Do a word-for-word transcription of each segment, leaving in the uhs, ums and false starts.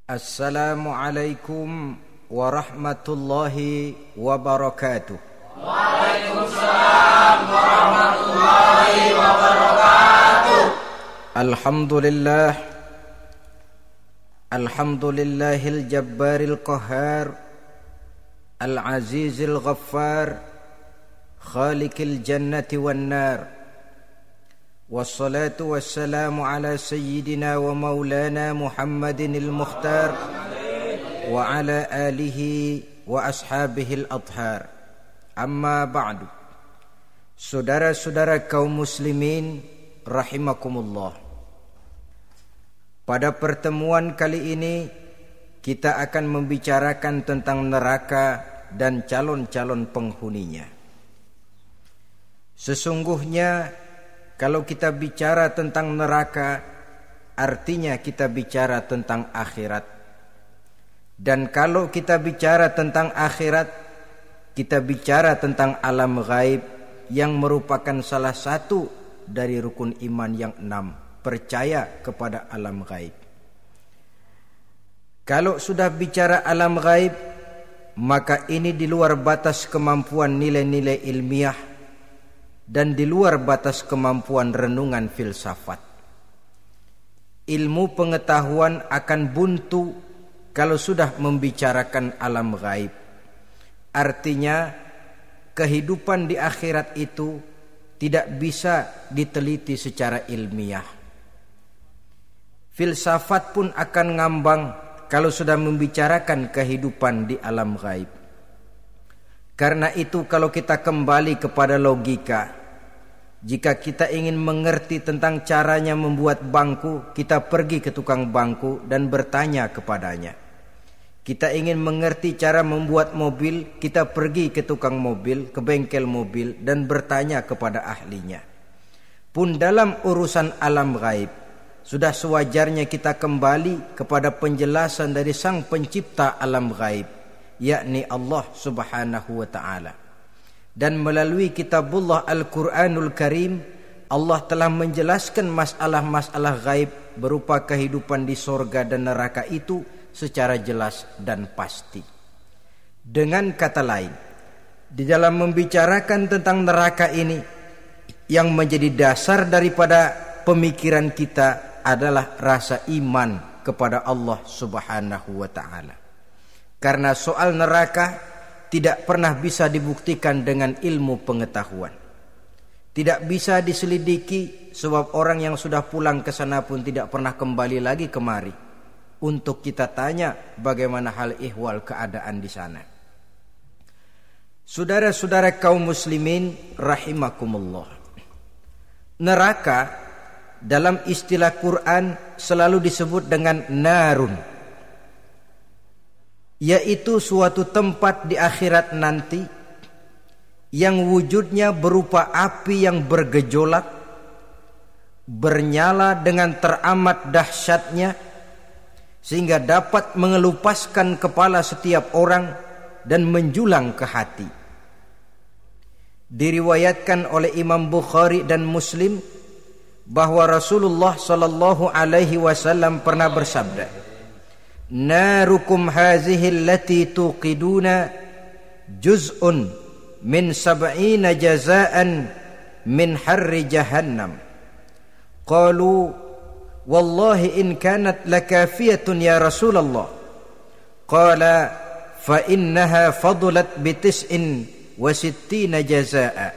Assalamualaikum warahmatullahi wabarakatuh. Waalaikumsalam warahmatullahi wabarakatuh. Alhamdulillah Alhamdulillahil jabbaril qahhar al-azizil ghaffar khaliqil jannati wan nar. Wassalatu wassalamu ala sayyidina wa maulana Muhammadinil Mukhtar wa ala alihi wa ashabihil adhar. Amma ba'du. Saudara-saudara kaum muslimin rahimakumullah. Pada pertemuan kali ini kita akan membicarakan tentang neraka dan calon-calon penghuninya. Sesungguhnya kalau kita bicara tentang neraka, artinya kita bicara tentang akhirat. Dan kalau kita bicara tentang akhirat, kita bicara tentang alam gaib yang merupakan salah satu dari rukun iman yang enam, percaya kepada alam gaib. Kalau sudah bicara alam gaib, maka ini di luar batas kemampuan nilai-nilai ilmiah dan di luar batas kemampuan renungan filsafat. Ilmu pengetahuan akan buntu kalau sudah membicarakan alam gaib. Artinya kehidupan di akhirat itu tidak bisa diteliti secara ilmiah. Filsafat pun akan ngambang kalau sudah membicarakan kehidupan di alam gaib. Karena itu kalau kita kembali kepada logika, jika kita ingin mengerti tentang caranya membuat bangku, kita pergi ke tukang bangku dan bertanya kepadanya. Kita ingin mengerti cara membuat mobil, kita pergi ke tukang mobil, ke bengkel mobil dan bertanya kepada ahlinya. Pun dalam urusan alam gaib, sudah sewajarnya kita kembali kepada penjelasan dari Sang Pencipta alam gaib, yakni Allah Subhanahu wa ta'ala. Dan melalui kitabullah Al-Quranul Karim, Allah telah menjelaskan masalah-masalah gaib berupa kehidupan di sorga dan neraka itu secara jelas dan pasti. Dengan kata lain, di dalam membicarakan tentang neraka ini, yang menjadi dasar daripada pemikiran kita adalah rasa iman kepada Allah Subhanahu wa ta'ala. Karena soal neraka tidak pernah bisa dibuktikan dengan ilmu pengetahuan. Tidak bisa diselidiki sebab orang yang sudah pulang ke sana pun tidak pernah kembali lagi kemari untuk kita tanya bagaimana hal ihwal keadaan di sana. Saudara-saudara kaum muslimin rahimakumullah. Neraka dalam istilah Quran selalu disebut dengan narun, yaitu suatu tempat di akhirat nanti yang wujudnya berupa api yang bergejolak, bernyala dengan teramat dahsyatnya sehingga dapat mengelupaskan kepala setiap orang dan menjulang ke hati. Diriwayatkan oleh Imam Bukhari dan Muslim bahwa Rasulullah sallallahu alaihi wasallam pernah bersabda, narukum hazihi allati tuqiduna juz'un min sab'ina jazaan min harri jahannam. Qalu wallahi in kanat lakafiyatun ya Rasulullah. Qala fa innaha fadlat bi tis'in wa sittina jazaa.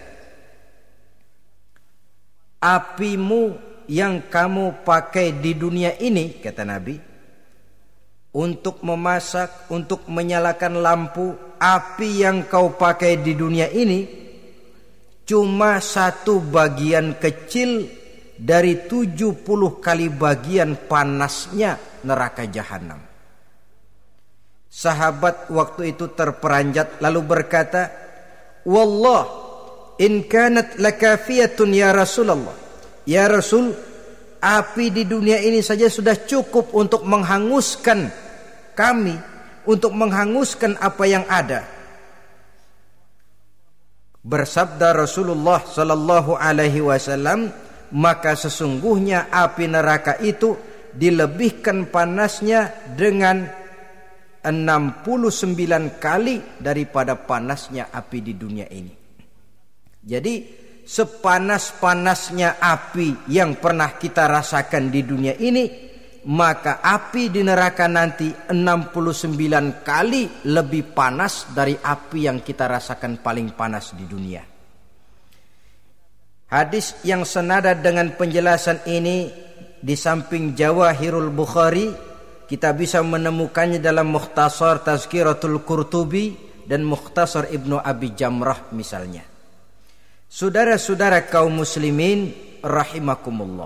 Apimu yang kamu pakai di dunia ini, kata Nabi, untuk memasak, untuk menyalakan lampu, api yang kau pakai di dunia ini cuma satu bagian kecil dari tujuh puluh kali bagian panasnya neraka jahanam. Sahabat waktu itu terperanjat lalu berkata, wallah in kanat lakafiyatun ya Rasulullah. Ya Rasul, api di dunia ini saja sudah cukup untuk menghanguskan kami, untuk menghanguskan apa yang ada. Bersabda Rasulullah sallallahu alaihi wasallam, maka sesungguhnya api neraka itu dilebihkan panasnya dengan enam puluh sembilan kali daripada panasnya api di dunia ini. Jadi sepanas-panasnya api yang pernah kita rasakan di dunia ini, maka api di neraka nanti enam puluh sembilan kali lebih panas dari api yang kita rasakan paling panas di dunia. Hadis yang senada dengan penjelasan ini di samping Jawahirul Bukhari, kita bisa menemukannya dalam Mukhtasar Tazkiratul Qurtubi dan Mukhtasar Ibnu Abi Jamrah misalnya. Saudara-saudara kaum muslimin rahimakumullah.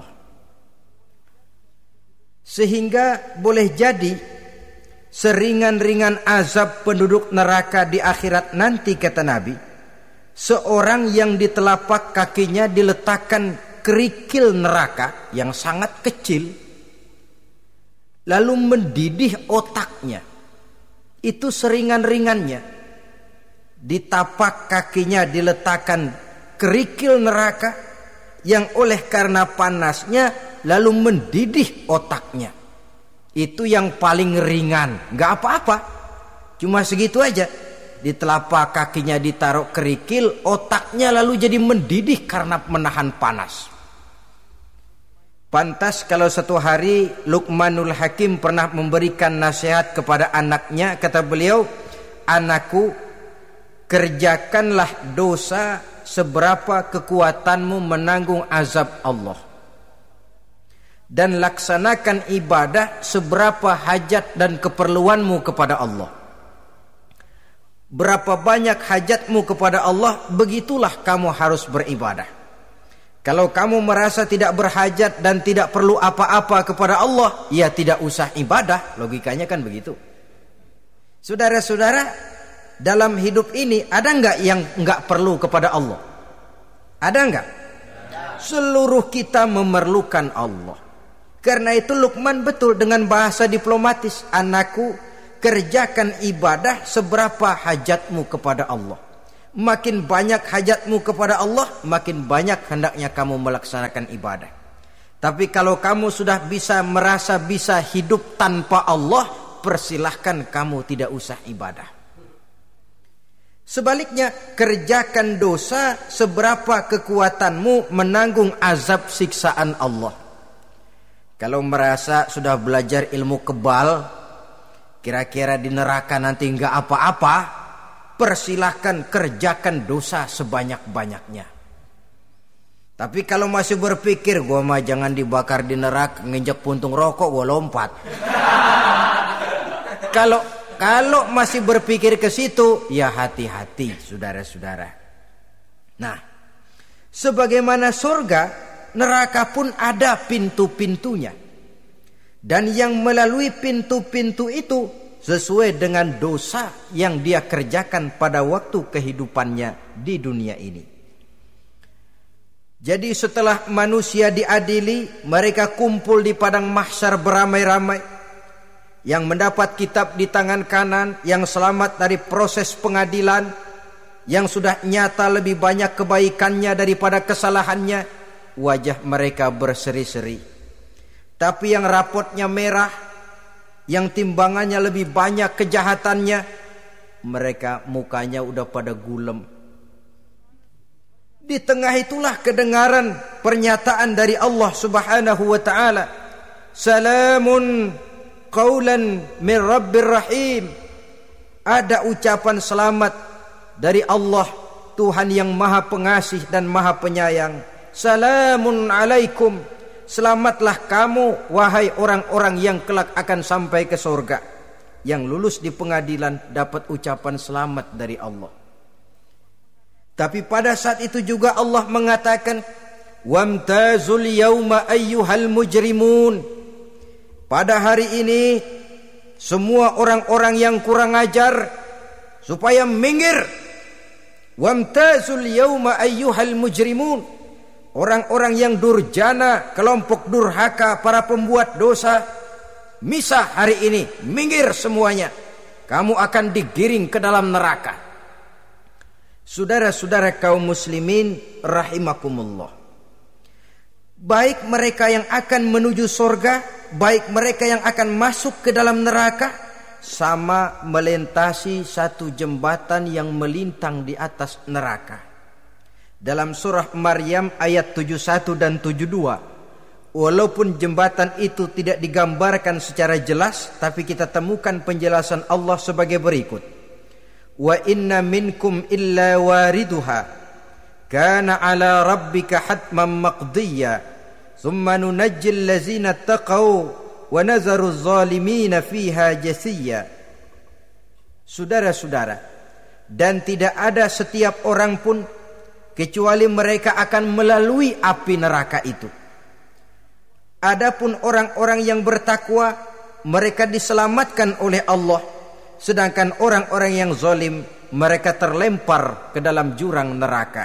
Sehingga boleh jadi seringan-ringan azab penduduk neraka di akhirat nanti, kata Nabi, seorang yang di telapak kakinya diletakkan kerikil neraka yang sangat kecil, lalu mendidih otaknya. Itu seringan-ringannya. Di tapak kakinya diletakkan kerikil neraka yang oleh karena panasnya lalu mendidih otaknya. Itu yang paling ringan, nggak apa-apa, cuma segitu aja. Di telapak kakinya ditaruh kerikil, otaknya lalu jadi mendidih karena menahan panas. Pantas kalau satu hari Luqmanul Hakim pernah memberikan nasihat kepada anaknya, kata beliau, "Anakku, kerjakanlah dosa seberapa kekuatanmu menanggung azab Allah, dan laksanakan ibadah seberapa hajat dan keperluanmu kepada Allah. Berapa banyak hajatmu kepada Allah, begitulah kamu harus beribadah. Kalau kamu merasa tidak berhajat dan tidak perlu apa-apa kepada Allah, ya tidak usah ibadah." Logikanya kan begitu. Saudara-saudara, dalam hidup ini ada enggak yang enggak perlu kepada Allah? Ada enggak? Seluruh kita memerlukan Allah. Karena itu Luqman betul dengan bahasa diplomatis, "Anakku, kerjakan ibadah seberapa hajatmu kepada Allah. Makin banyak hajatmu kepada Allah, makin banyak hendaknya kamu melaksanakan ibadah. Tapi kalau kamu sudah bisa merasa bisa hidup tanpa Allah, persilahkan kamu tidak usah ibadah. Sebaliknya, kerjakan dosa seberapa kekuatanmu menanggung azab siksaan Allah. Kalau merasa sudah belajar ilmu kebal, kira-kira di neraka nanti enggak apa-apa, persilahkan kerjakan dosa sebanyak-banyaknya. Tapi kalau masih berpikir, gua mah jangan dibakar di neraka, nginjek puntung rokok gua lompat. Kalau Kalau masih berpikir ke situ, ya hati-hati saudara-saudara. Nah, sebagaimana surga, neraka pun ada pintu-pintunya. Dan yang melalui pintu-pintu itu sesuai dengan dosa yang dia kerjakan pada waktu kehidupannya di dunia ini. Jadi setelah manusia diadili, mereka kumpul di padang mahsyar beramai-ramai. Yang mendapat kitab di tangan kanan, yang selamat dari proses pengadilan, yang sudah nyata lebih banyak kebaikannya daripada kesalahannya, wajah mereka berseri-seri. Tapi yang rapotnya merah, yang timbangannya lebih banyak kejahatannya, mereka mukanya udah pada gulem. Di tengah itulah kedengaran pernyataan dari Allah Subhanahu wa taala, "Salamun qaulan min Rabbir Rahim." Ada ucapan selamat dari Allah, Tuhan yang Maha Pengasih dan Maha Penyayang. "Salamun alaikum." Selamatlah kamu wahai orang-orang yang kelak akan sampai ke surga. Yang lulus di pengadilan dapat ucapan selamat dari Allah. Tapi pada saat itu juga Allah mengatakan, "Wamtazul yauma ayyuhal mujrimun." Pada hari ini semua orang-orang yang kurang ajar supaya minggir. Wamtazul yauma ayyuhal mujrimun. Orang-orang yang durjana, kelompok durhaka, para pembuat dosa, misah hari ini, minggir semuanya. Kamu akan digiring ke dalam neraka. Saudara-saudara kaum muslimin rahimakumullah. baik mereka yang akan menuju surga, baik mereka yang akan masuk ke dalam neraka, sama melintasi satu jembatan yang melintang di atas neraka. Dalam surah Maryam ayat tujuh puluh satu dan tujuh puluh dua, walaupun jembatan itu tidak digambarkan secara jelas, tapi kita temukan penjelasan Allah sebagai berikut. Wa inna minkum illa wariduha kana ala rabbika hatman maqdiyya thumma nunajjil ladzina taqaw wa nazaru zalimina fiha jasiyya. Saudara-saudara, dan tidak ada setiap orang pun kecuali mereka akan melalui api neraka itu. Adapun orang-orang yang bertakwa, mereka diselamatkan oleh Allah, sedangkan orang-orang yang zalim, mereka terlempar ke dalam jurang neraka.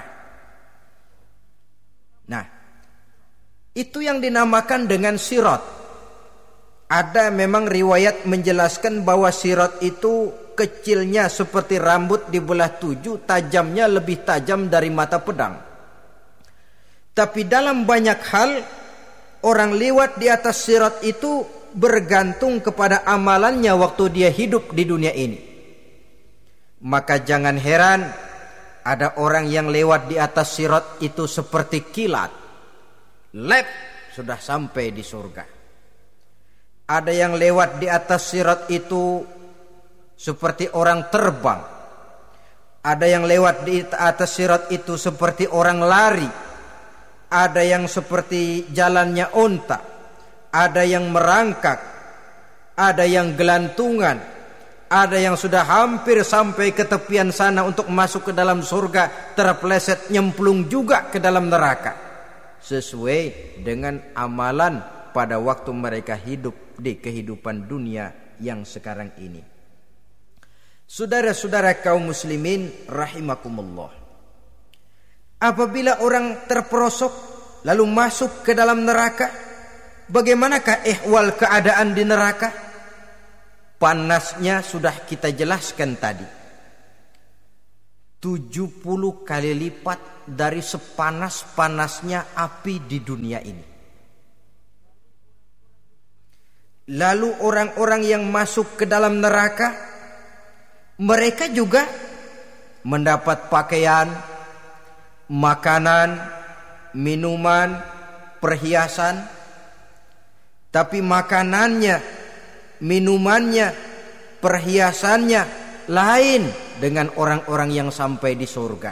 Nah, itu yang dinamakan dengan sirat. Ada memang riwayat menjelaskan bahwa sirat itu kecilnya seperti rambut dibelah tujuh, tajamnya lebih tajam dari mata pedang. Tapi dalam banyak hal, orang lewat di atas sirat itu bergantung kepada amalannya waktu dia hidup di dunia ini. Maka jangan heran ada orang yang lewat di atas sirat itu seperti kilat, lep sudah sampai di surga. Ada yang lewat di atas sirat itu seperti orang terbang. Ada yang lewat di atas sirat itu seperti orang lari. Ada yang seperti jalannya unta. Ada yang merangkak. Ada yang gelantungan. Ada yang sudah hampir sampai ke tepian sana untuk masuk ke dalam surga, terpeleset nyemplung juga ke dalam neraka, sesuai dengan amalan pada waktu mereka hidup di kehidupan dunia yang sekarang ini. Saudara-saudara kaum muslimin rahimakumullah, apabila orang terperosok lalu masuk ke dalam neraka, bagaimanakah ihwal keadaan di neraka? Panasnya sudah kita jelaskan tadi, tujuh puluh kali lipat dari sepanas-panasnya api di dunia ini. Lalu orang-orang yang masuk ke dalam neraka, mereka juga mendapat pakaian, makanan, minuman, perhiasan. Tapi makanannya, minumannya, perhiasannya lain dengan orang-orang yang sampai di surga.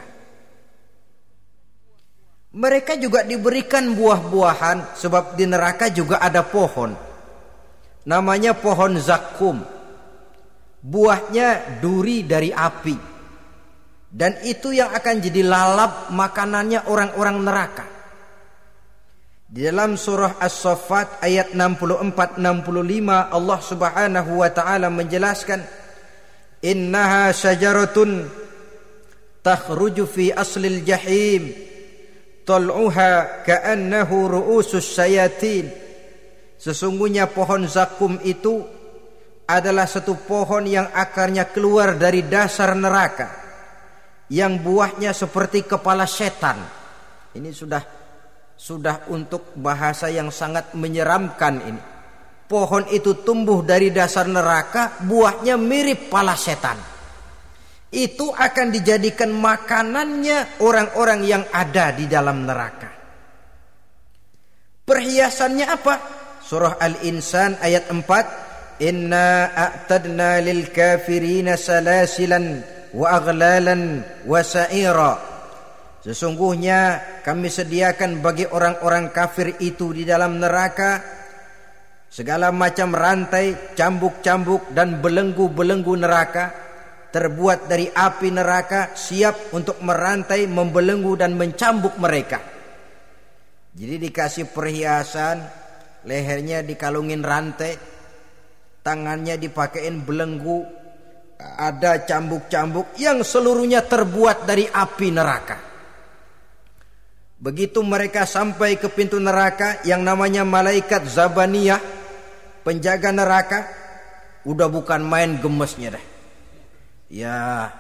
Mereka juga diberikan buah-buahan, sebab di neraka juga ada pohon, namanya pohon zakum. Buahnya duri dari api, dan itu yang akan jadi lalap makanannya orang-orang neraka. Di dalam surah As-Saffat ayat enam puluh empat enam puluh lima, Allah Subhanahu wa taala menjelaskan, innaha syajaratun takhruju fi aslil jahim tal'uha ka'annahu ru'usus syayatin. Sesungguhnya pohon zakum itu adalah satu pohon yang akarnya keluar dari dasar neraka, yang buahnya seperti kepala setan. Ini sudah sudah untuk bahasa yang sangat menyeramkan ini. Pohon itu tumbuh dari dasar neraka, buahnya mirip kepala setan. Itu akan dijadikan makanannya orang-orang yang ada di dalam neraka. Perhiasannya apa? Surah Al-Insan ayat empat, inna a'tadna lil kafirina salasilan wa aghlalan wa sa'ira. Sesungguhnya kami sediakan bagi orang-orang kafir itu di dalam neraka segala macam rantai, cambuk-cambuk dan belenggu-belenggu neraka, terbuat dari api neraka, siap untuk merantai, membelenggu dan mencambuk mereka. Jadi dikasih perhiasan, lehernya dikalungin rantai, tangannya dipakein belenggu, ada cambuk-cambuk yang seluruhnya terbuat dari api neraka. Begitu mereka sampai ke pintu neraka, yang namanya malaikat Zabaniyah, penjaga neraka, udah bukan main gemesnya dah. Ya,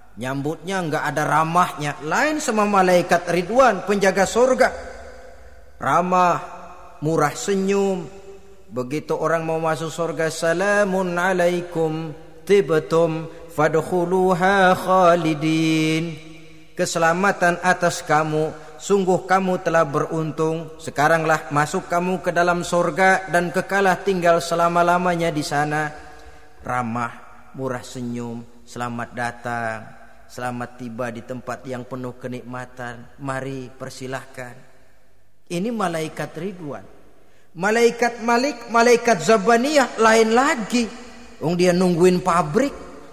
nyambutnya nggak ada ramahnya, lain sama malaikat Ridwan, penjaga surga. ramah, murah senyum. Begitu orang mau masuk surga, salamun alaikum tibtum fadkhuluha khalidin. Keselamatan atas kamu, sungguh kamu telah beruntung. Sekaranglah masuk kamu ke dalam surga dan kekalah tinggal selama-lamanya di sana. Ramah, murah senyum, selamat datang, selamat tiba di tempat yang penuh kenikmatan. Mari persilahkan. Ini malaikat Ridwan. Malaikat Malik, malaikat Zabaniyah lain lagi. Wong dia nungguin pabrik.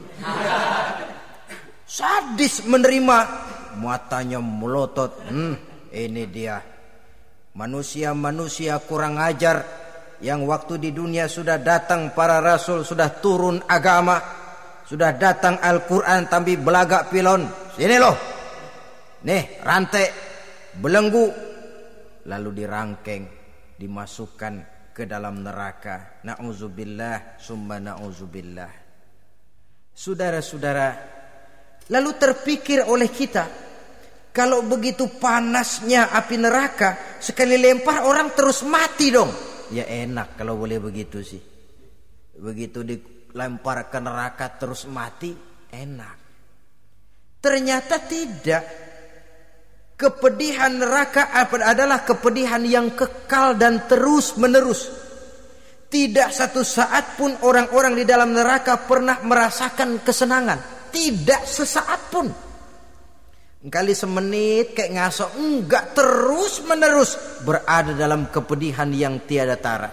Sadis menerima, matanya melotot. Hmm, ini dia manusia-manusia kurang ajar yang waktu di dunia sudah datang para rasul, sudah turun agama, sudah datang Al-Quran, tapi belagak pilon. Sini loh, nih rantai, belenggu, lalu dirangkeng, dimasukkan ke dalam neraka. Na'udzubillah summa na'udzubillah. Saudara-saudara, lalu terpikir oleh kita, kalau begitu panasnya api neraka, sekali lempar orang terus mati dong. Ya enak kalau boleh begitu sih. Begitu dilempar ke neraka terus mati, enak. Ternyata tidak. Kepedihan neraka adalah kepedihan yang kekal dan terus menerus. Tidak satu saat pun orang-orang di dalam neraka pernah merasakan kesenangan. Tidak sesaat pun. Kali semenit kayak ngasok, enggak, terus menerus berada dalam kepedihan yang tiada tara.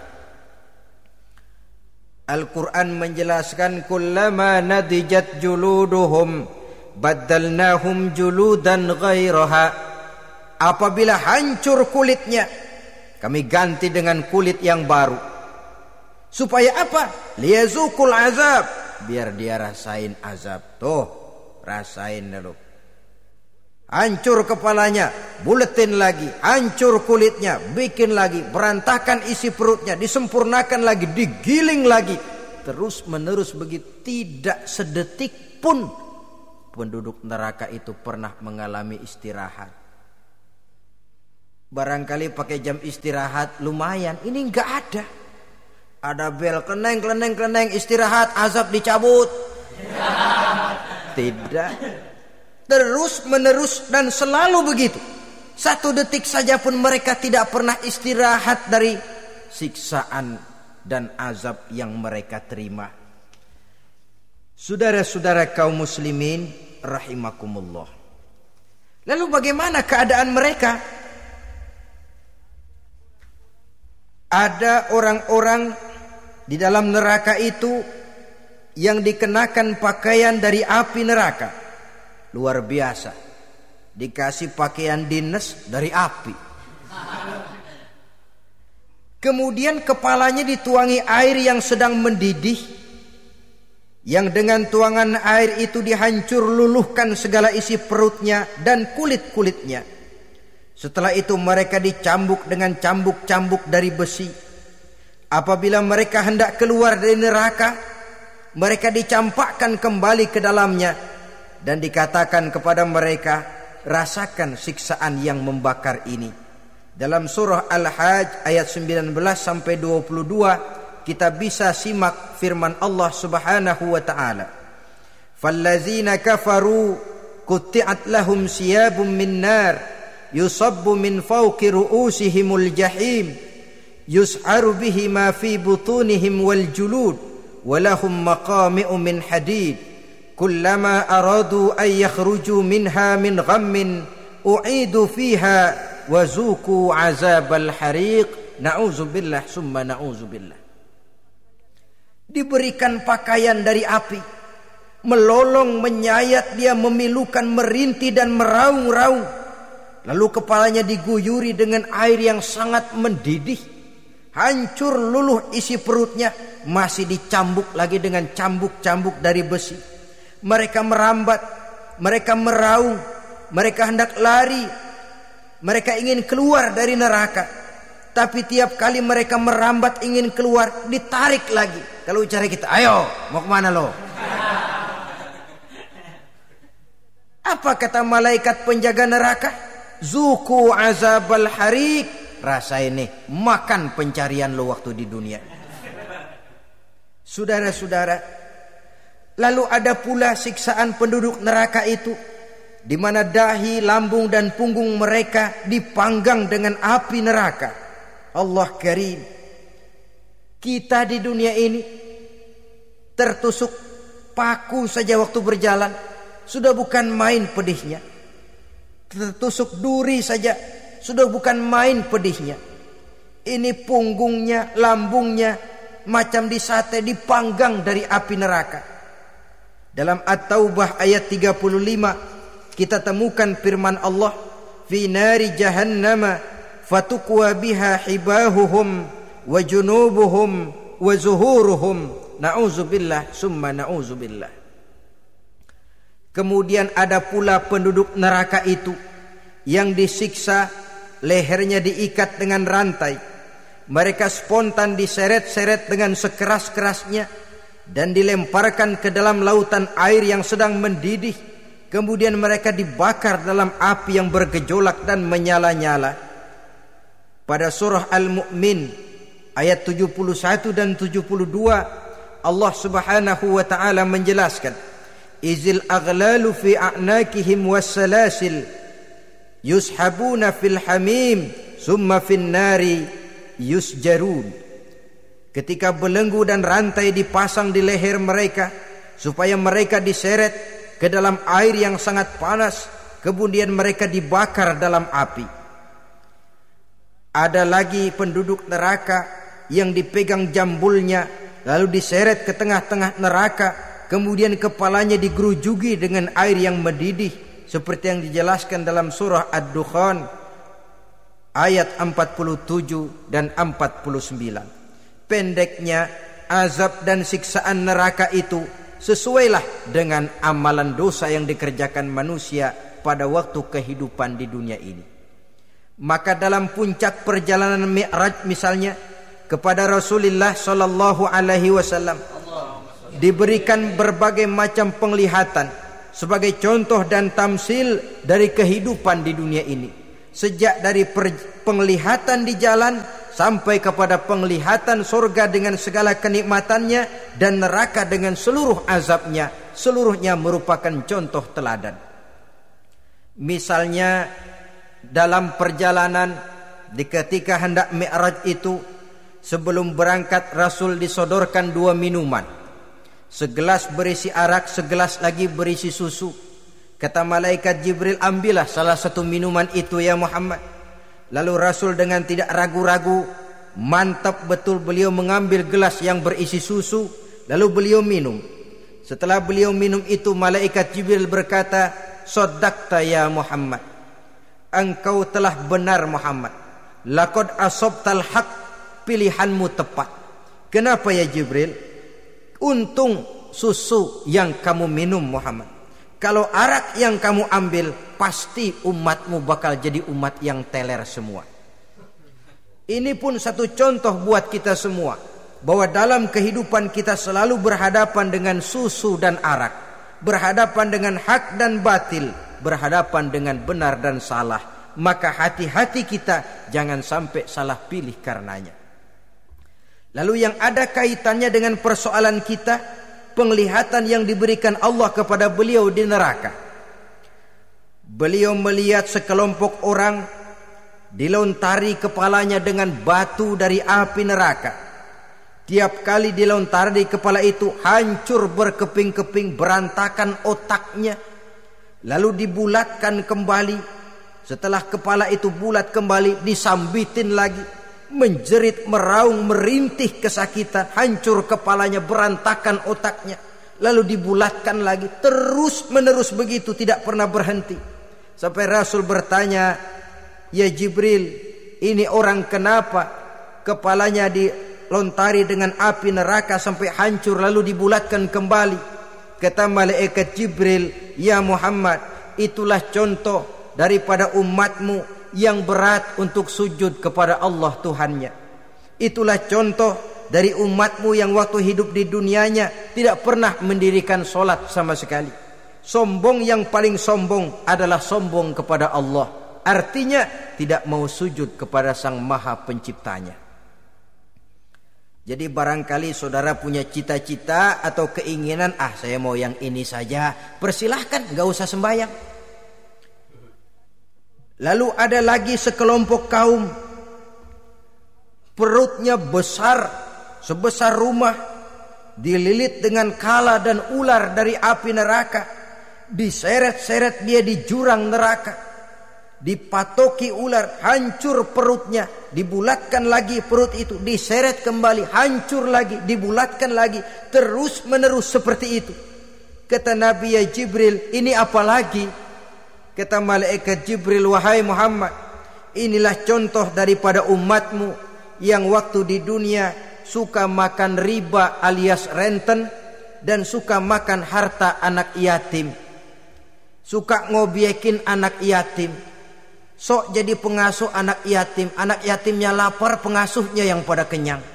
Al-Quran menjelaskan, kullama nadijat juluduhum baddalnahum juludan ghairaha. Apabila hancur kulitnya, kami ganti dengan kulit yang baru. Supaya apa? Liyazukul azab, biar dia rasain azab. Tuh, rasain dulu. Hancur kepalanya, buletin lagi, hancur kulitnya, bikin lagi, berantakan isi perutnya, disempurnakan lagi, digiling lagi. Terus menerus begitu, tidak sedetik pun penduduk neraka itu pernah mengalami istirahat. Barangkali pakai jam istirahat lumayan, ini enggak ada. Ada bel, keneng, keneng, keneng, istirahat, azab dicabut. Tidak. Terus menerus dan selalu begitu. Satu detik saja pun mereka tidak pernah istirahat dari siksaan dan azab yang mereka terima. Saudara-saudara kaum muslimin rahimakumullah. Lalu bagaimana keadaan mereka? Ada orang-orang di dalam neraka itu yang dikenakan pakaian dari api neraka. Luar biasa. Dikasih pakaian dinas dari api. Kemudian kepalanya dituangi air yang sedang mendidih, yang dengan tuangan air itu dihancur luluhkan segala isi perutnya dan kulit-kulitnya. Setelah itu mereka dicambuk dengan cambuk-cambuk dari besi. Apabila mereka hendak keluar dari neraka, mereka dicampakkan kembali ke dalamnya. Dan dikatakan kepada mereka, rasakan siksaan yang membakar ini. Dalam surah Al-Hajj ayat sembilan belas sampai dua puluh dua kita bisa simak firman Allah Subhanahu wa taala. Fallazina kafaru qutti'at lahum siyabun min nar yusabbu min fawqi ru'usihimul jahim yus'aru bihi ma fi butunihim wal julud wa lahum maqami'u min hadid. Kullama aradu an yakhruju minha min ghammin u'idu fiha wa zuku azabal hariq. Na'udzubillah summa na'udzubillah. Diberikan pakaian dari api, melolong, menyayat dia, memilukan, merintih dan meraung-raung. Lalu kepalanya diguyuri dengan air yang sangat mendidih. Hancur luluh isi perutnya, masih dicambuk lagi dengan cambuk-cambuk dari besi. Mereka merambat, mereka meraung, mereka hendak lari, mereka ingin keluar dari neraka. Tapi tiap kali mereka merambat ingin keluar, ditarik lagi. Kalau ucara kita, ayo mau kemana lo? Apa kata malaikat penjaga neraka? Zuku azabal hariq, rasain nih, makan pencarian lo waktu di dunia. Saudara-saudara, lalu ada pula siksaan penduduk neraka itu, di mana dahi, lambung dan punggung mereka dipanggang dengan api neraka. Allah Karim. Kita di dunia ini tertusuk paku saja waktu berjalan sudah bukan main pedihnya. Tertusuk duri saja sudah bukan main pedihnya. Ini punggungnya, lambungnya macam disate, dipanggang dari api neraka. Dalam At-Taubah ayat tiga puluh lima kita temukan firman Allah, fi nari jahannama fatukwa biha hibahuhum wa junubuhum wa zuhuruhum, na'udzubillah summa na'udzubillah. Kemudian ada pula penduduk neraka itu yang disiksa, lehernya diikat dengan rantai, mereka spontan diseret-seret dengan sekeras-kerasnya dan dilemparkan ke dalam lautan air yang sedang mendidih. Kemudian mereka dibakar dalam api yang bergejolak dan menyala-nyala. Pada surah Al-Mu'min ayat tujuh puluh satu dan tujuh puluh dua, Allah Subhanahu wa taala menjelaskan, izil aghlalu fi a'nakihim wassalasil yushabuna fil hamim summa fin nari yusjarun. Ketika belenggu dan rantai dipasang di leher mereka supaya mereka diseret ke dalam air yang sangat panas, kemudian mereka dibakar dalam api. Ada lagi penduduk neraka yang dipegang jambulnya lalu diseret ke tengah-tengah neraka, kemudian kepalanya digerujugi dengan air yang mendidih seperti yang dijelaskan dalam surah Ad-Dukhan ayat empat puluh tujuh dan empat puluh sembilan. Pendeknya, azab dan siksaan neraka itu sesuailah dengan amalan dosa yang dikerjakan manusia pada waktu kehidupan di dunia ini. Maka dalam puncak perjalanan Mi'raj misalnya, kepada Rasulullah sallallahu alaihi wasallam diberikan berbagai macam penglihatan sebagai contoh dan tamsil dari kehidupan di dunia ini. Sejak dari penglihatan di jalan sampai kepada penglihatan surga dengan segala kenikmatannya dan neraka dengan seluruh azabnya, seluruhnya merupakan contoh teladan. Misalnya dalam perjalanan di ketika hendak Mi'raj itu, sebelum berangkat Rasul disodorkan dua minuman, segelas berisi arak, segelas lagi berisi susu. Kata malaikat Jibril, ambillah salah satu minuman itu ya Muhammad. Lalu Rasul dengan tidak ragu-ragu, mantap betul beliau mengambil gelas yang berisi susu, lalu beliau minum. Setelah beliau minum itu, malaikat Jibril berkata, "Shaddaqta ya Muhammad." Engkau telah benar Muhammad. Laqad asabtal haq, pilihanmu tepat. Kenapa ya Jibril? Untung susu yang kamu minum Muhammad. Kalau arak yang kamu ambil, pasti umatmu bakal jadi umat yang teler semua. Ini pun satu contoh buat kita semua, bahwa dalam kehidupan kita selalu berhadapan dengan susu dan arak, berhadapan dengan hak dan batil, berhadapan dengan benar dan salah. Maka hati-hati kita jangan sampai salah pilih karenanya. Lalu yang ada kaitannya dengan persoalan kita, penglihatan yang diberikan Allah kepada beliau di neraka. Beliau melihat sekelompok orang dilontari kepalanya dengan batu dari api neraka. Tiap kali dilontari kepala itu hancur berkeping-keping, berantakan otaknya, lalu dibulatkan kembali. Setelah kepala itu bulat kembali, disambitin lagi, menjerit, meraung, merintih kesakitan, hancur kepalanya, berantakan otaknya, lalu dibulatkan lagi, terus menerus begitu, tidak pernah berhenti. Sampai Rasul bertanya, "Ya Jibril, ini orang kenapa kepalanya dilontari dengan api neraka sampai hancur lalu dibulatkan kembali?" Kata malaikat Jibril, "Ya Muhammad, itulah contoh daripada umatmu yang berat untuk sujud kepada Allah Tuhannya. Itulah contoh dari umatmu yang waktu hidup di dunianya tidak pernah mendirikan solat sama sekali. Sombong yang paling sombong adalah sombong kepada Allah. Artinya tidak mau sujud kepada Sang Maha Penciptanya. Jadi barangkali saudara punya cita-cita atau keinginan, ah saya mau yang ini saja, persilahkan, gak usah sembahyang. Lalu ada lagi sekelompok kaum, perutnya besar sebesar rumah, dililit dengan kala dan ular dari api neraka, diseret-seret dia di jurang neraka, dipatoki ular, hancur perutnya, dibulatkan lagi perut itu, diseret kembali, hancur lagi, dibulatkan lagi, terus menerus seperti itu. Kata Nabi, ya Jibril, ini apa lagi? Kata malaikat Jibril, wahai Muhammad, inilah contoh daripada umatmu yang waktu di dunia suka makan riba alias renten dan suka makan harta anak yatim, suka ngobyekin anak yatim, sok jadi pengasuh anak yatim, anak yatimnya lapar, pengasuhnya yang pada kenyang.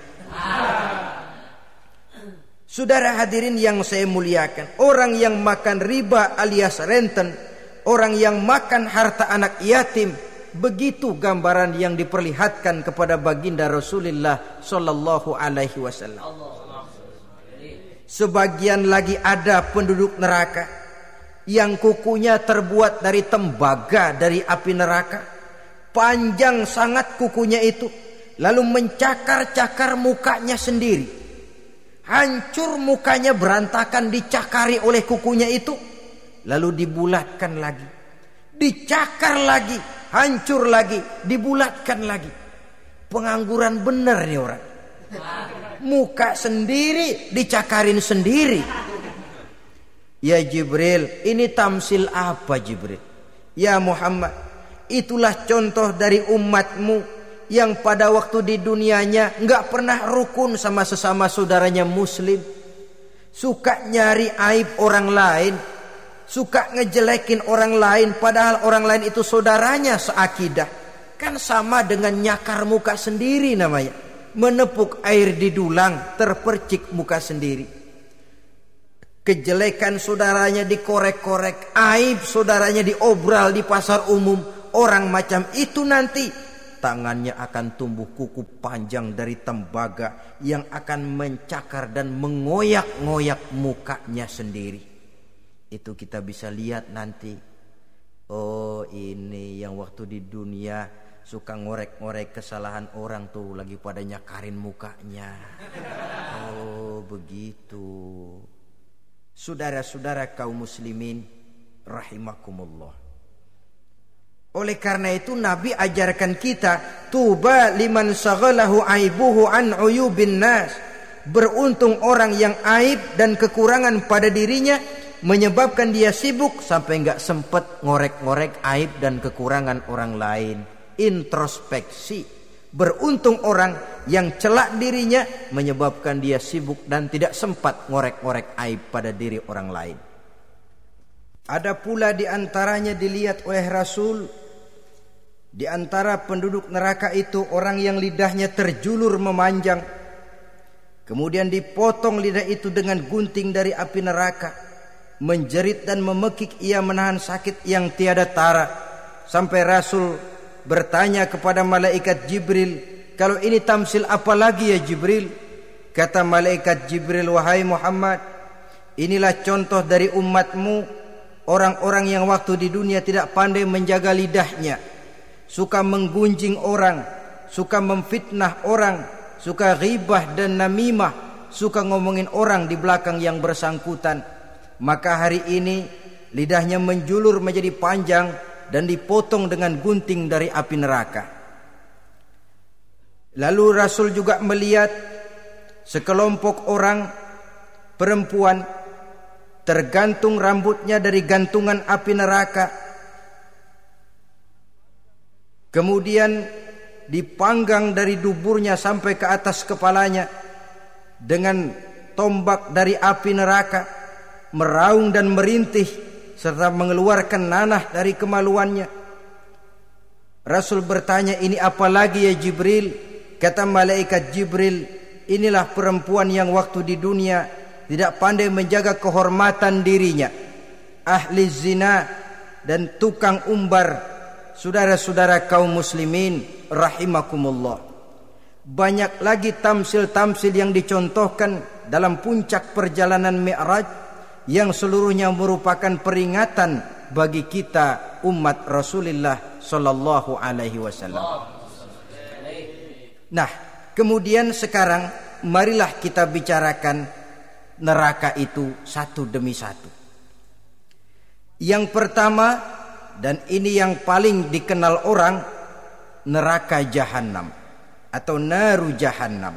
Saudara hadirin yang saya muliakan, orang yang makan riba alias renten, orang yang makan harta anak yatim, begitu gambaran yang diperlihatkan kepada baginda Rasulullah sallallahu alaihi wasallam. Sebagian lagi ada penduduk neraka yang kukunya terbuat dari tembaga dari api neraka, panjang sangat kukunya itu, lalu mencakar-cakar mukanya sendiri, hancur mukanya berantakan dicakari oleh kukunya itu, lalu dibulatkan lagi, dicakar lagi, hancur lagi, dibulatkan lagi. Pengangguran benar nih orang, muka sendiri dicakarin sendiri. Ya Jibril, ini tamsil apa Jibril? Ya Muhammad, itulah contoh dari umatmu yang pada waktu di dunianya enggak pernah rukun sama sesama saudaranya muslim, suka nyari aib orang lain, suka ngejelekin orang lain, padahal orang lain itu saudaranya seakidah. Kan sama dengan nyakar muka sendiri namanya, menepuk air di dulang, terpercik muka sendiri. Kejelekan saudaranya dikorek-korek, aib saudaranya diobral di pasar umum. Orang macam itu nanti tangannya akan tumbuh kuku panjang dari tembaga yang akan mencakar dan mengoyak-ngoyak mukanya sendiri. Itu kita bisa lihat nanti. Oh, ini yang waktu di dunia suka ngorek-ngorek kesalahan orang tuh lagi pada nyakarin mukanya. Oh, begitu. Saudara-saudara kaum muslimin rahimakumullah. Oleh karena itu Nabi ajarkan kita, tuba liman saghalahu aibuhu an uyubin nas. Beruntung orang yang aib dan kekurangan pada dirinya menyebabkan dia sibuk sampai enggak sempat ngorek-ngorek aib dan kekurangan orang lain. Introspeksi. Beruntung orang yang celak dirinya menyebabkan dia sibuk dan tidak sempat ngorek-ngorek aib pada diri orang lain. Ada pula di antaranya dilihat oleh Rasul, di antara penduduk neraka itu orang yang lidahnya terjulur memanjang, kemudian dipotong lidah itu dengan gunting dari api neraka, menjerit dan memekik ia menahan sakit yang tiada tara, sampai Rasul bertanya kepada malaikat Jibril, kalau ini tamsil apa lagi ya Jibril? Kata malaikat Jibril, wahai Muhammad, inilah contoh dari umatmu, orang-orang yang waktu di dunia tidak pandai menjaga lidahnya, suka menggunjing orang, suka memfitnah orang, suka ghibah dan namimah, suka ngomongin orang di belakang yang bersangkutan. Maka hari ini lidahnya menjulur menjadi panjang dan dipotong dengan gunting dari api neraka. Lalu Rasul juga melihat sekelompok orang perempuan tergantung rambutnya dari gantungan api neraka, kemudian dipanggang dari duburnya sampai ke atas kepalanya dengan tombak dari api neraka, meraung dan merintih serta mengeluarkan nanah dari kemaluannya. Rasul bertanya, ini apa lagi ya Jibril? Kata malaikat Jibril, inilah perempuan yang waktu di dunia tidak pandai menjaga kehormatan dirinya, ahli zina dan tukang umbar, saudara-saudara kaum muslimin rahimakumullah, banyak lagi tamsil-tamsil yang dicontohkan dalam puncak perjalanan Mi'raj yang seluruhnya merupakan peringatan bagi kita umat Rasulullah sallallahu alaihi wasallam. Nah, kemudian sekarang marilah kita bicarakan neraka itu satu demi satu. Yang pertama, dan ini yang paling dikenal orang, neraka Jahannam atau naru Jahannam.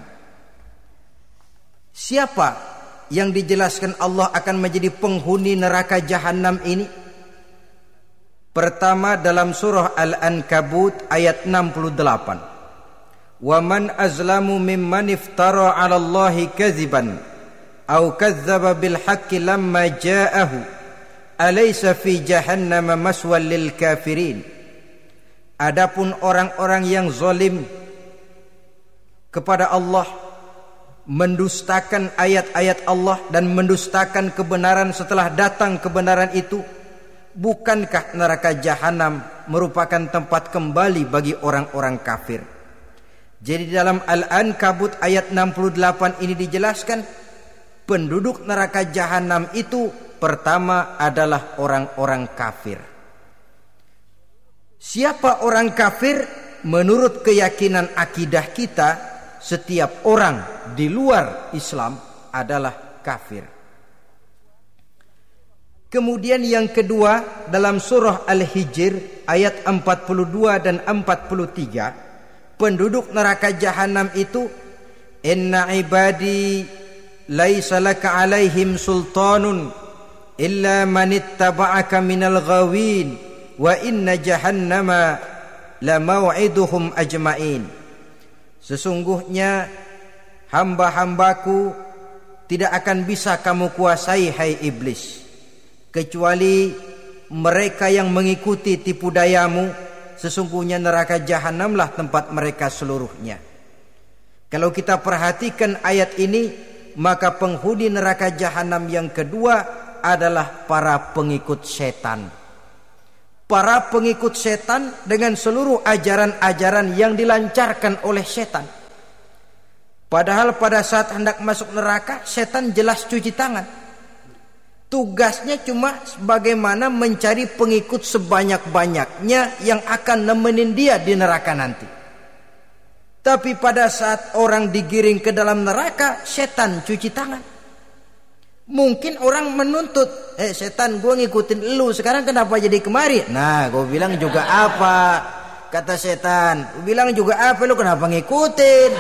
Siapa yang dijelaskan Allah akan menjadi penghuni neraka Jahannam ini? Pertama dalam surah Al-Ankabut ayat enam puluh delapan. Wa man azlamu mimman iftara 'ala Allahi kadziban aw kadzdzaba bil haqqi lamma ja'ahu alaysa fi jahannam maswal lil kafirin. Adapun orang-orang yang zalim kepada Allah, mendustakan ayat-ayat Allah dan mendustakan kebenaran setelah datang kebenaran itu, bukankah neraka Jahannam merupakan tempat kembali bagi orang-orang kafir? Jadi dalam Al-Ankabut ayat enam puluh delapan ini dijelaskan penduduk neraka Jahannam itu pertama adalah orang-orang kafir. Siapa orang kafir? Menurut keyakinan akidah kita, setiap orang di luar Islam adalah kafir. Kemudian yang kedua dalam surah Al-Hijr ayat empat puluh dua dan empat puluh tiga, penduduk neraka Jahannam itu, inna ibadi laisa laka alaihim sultanun illa man ittaba'aka minal ghawin wa inna jahannama la maw'iduhum ajma'in. Sesungguhnya hamba-hambaku tidak akan bisa kamu kuasai, hai iblis, kecuali mereka yang mengikuti tipu dayamu. Sesungguhnya neraka Jahannamlah tempat mereka seluruhnya. Kalau kita perhatikan ayat ini, maka penghuni neraka Jahannam yang kedua adalah para pengikut setan. Para pengikut setan dengan seluruh ajaran-ajaran yang dilancarkan oleh setan. Padahal pada saat hendak masuk neraka, setan jelas cuci tangan. Tugasnya cuma bagaimana mencari pengikut sebanyak-banyaknya yang akan nemenin dia di neraka nanti. Tapi pada saat orang digiring ke dalam neraka, setan cuci tangan. Mungkin orang menuntut, eh setan, gue ngikutin lu, sekarang kenapa jadi kemari? Nah, gue bilang juga apa? Kata setan, gue bilang juga apa, lu kenapa ngikutin?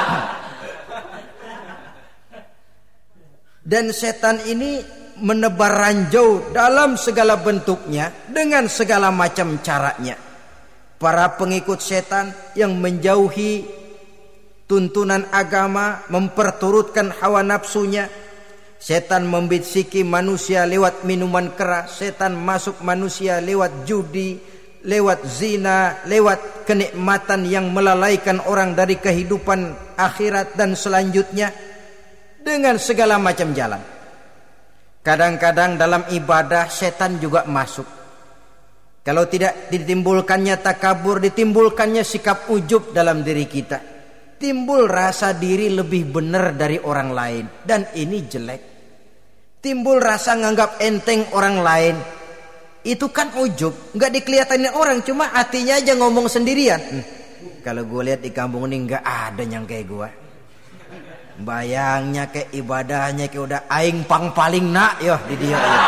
Dan setan ini menebar ranjau dalam segala bentuknya dengan segala macam caranya. Para pengikut setan yang menjauhi tuntunan agama, memperturutkan hawa nafsunya. Setan membisiki manusia lewat minuman keras, setan masuk manusia lewat judi, lewat zina, lewat kenikmatan yang melalaikan orang dari kehidupan akhirat dan selanjutnya, dengan segala macam jalan. Kadang-kadang dalam ibadah setan juga masuk. Kalau tidak ditimbulkannya takabur, ditimbulkannya sikap ujub dalam diri kita. Timbul rasa diri lebih benar dari orang lain, dan ini jelek. Timbul rasa nganggap enteng orang lain. Itu kan ujub, nggak dikelihatanin orang, cuma hatinya aja ngomong sendirian. Hmm, kalau gue lihat di kampung ini nggak ada yang kayak gue. Bayangnya kayak ibadahnya kayak udah aing pang paling nak yo di dia. Ya.